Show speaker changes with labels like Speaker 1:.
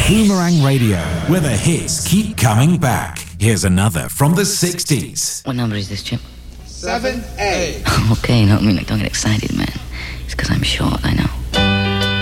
Speaker 1: Boomerang Radio, where the hits keep coming back. Here's another from the 60s.
Speaker 2: What number is this, Chip?
Speaker 3: 7A.
Speaker 2: Okay, don't get excited, man. It's because I'm short, I know.